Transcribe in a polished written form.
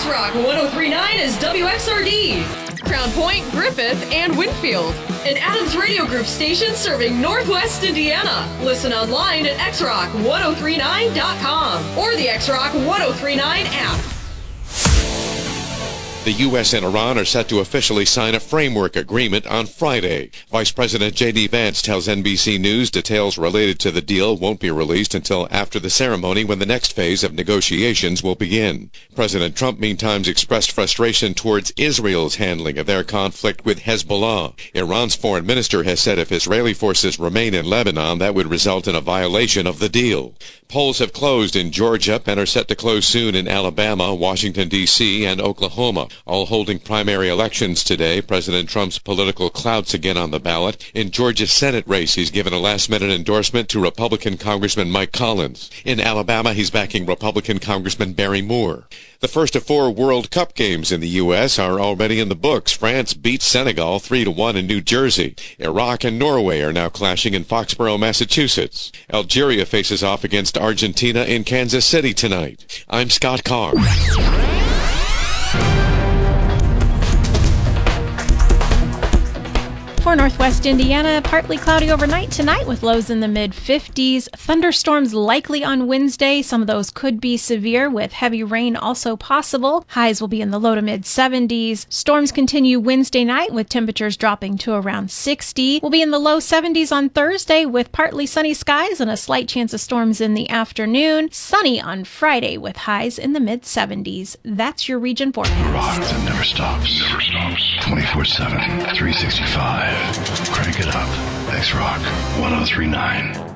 X-Rock 103.9 is WXRD. Crown Point, Griffith, and Winfield. An Adams Radio Group station serving Northwest Indiana. Listen online at xrock1039.com or the X-Rock 1039 app. The U.S. and Iran are set to officially sign a framework agreement on Friday. Vice President J.D. Vance tells NBC News details related to the deal won't be released until after the ceremony when the next phase of negotiations will begin. President Trump, meantime, expressed frustration towards Israel's handling of their conflict with Hezbollah. Iran's foreign minister has said if Israeli forces remain in Lebanon, that would result in a violation of the deal. Polls have closed in Georgia and are set to close soon in Alabama, Washington, D.C., and Oklahoma. All holding primary elections today. President Trump's political clout's again on the ballot. In Georgia's Senate race, he's given a last-minute endorsement to Republican Congressman Mike Collins. In Alabama, he's backing Republican Congressman Barry Moore. The first of 4 World Cup games in the U.S. are already in the books. France beat Senegal 3-1 in New Jersey. Iraq and Norway are now clashing in Foxborough, Massachusetts. Algeria faces off against Argentina in Kansas City tonight. I'm Scott Carr. For Northwest Indiana, partly cloudy overnight tonight with lows in the mid-50s. Thunderstorms likely on Wednesday. Some of those could be severe with heavy rain also possible. Highs will be in the low to mid-70s. Storms continue Wednesday night with temperatures dropping to around 60. We'll be in the low 70s on Thursday with partly sunny skies and a slight chance of storms in the afternoon. Sunny on Friday with highs in the mid-70s. That's your region forecast. Rock that never stops. 24/7, 365. Crank it up. X-Rock 1039.